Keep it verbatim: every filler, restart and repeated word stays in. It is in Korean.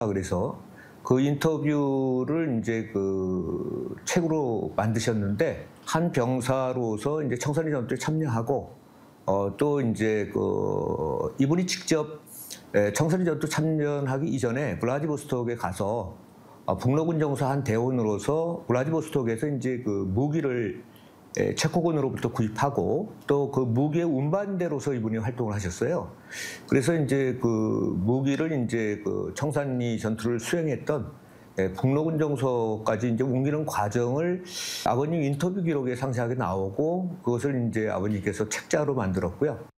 그래서 그 인터뷰를 이제 그 책으로 만드셨는데 한 병사로서 이제 청산리 전투에 참여하고 어, 또 이제 그 이분이 직접 청산리 전투 참전하기 이전에 블라디보스톡에 가서 북로군 정사 한 대원으로서 블라디보스톡에서 이제 그 무기를 체코군으로부터 구입하고 또 그 무기의 운반대로서 이분이 활동을 하셨어요. 그래서 이제 그 무기를 이제 그 청산리 전투를 수행했던 북로군 정서까지 이제 옮기는 과정을 아버님 인터뷰 기록에 상세하게 나오고 그것을 이제 아버님께서 책자로 만들었고요.